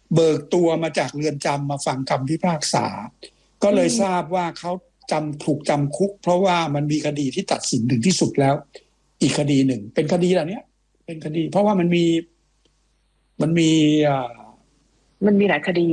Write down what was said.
เบิกตัวมาจากเรือนจำมาฟังคำพิพากษาก็เลยทราบว่าเขาถูกจำคุกเพราะว่ามันมีคดีที่ตัดสินถึงที่สุดแล้วอีกคดีหนึ่งเป็นคดีเหล่านี้เป็นคดีเพราะว่ามันมีมันมีหลายคดี